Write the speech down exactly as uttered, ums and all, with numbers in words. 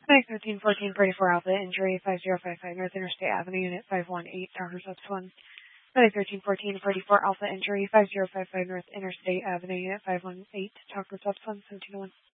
Medic thirteen fourteen thirty-four Alpha, injury five zero five five North Interstate Avenue, Unit five one eight, Talkers up to one. Medic thirteen fourteen thirty-four Alpha, injury five zero five five North Interstate Avenue, Unit five one eight, Talkers up to one, seventeen oh one.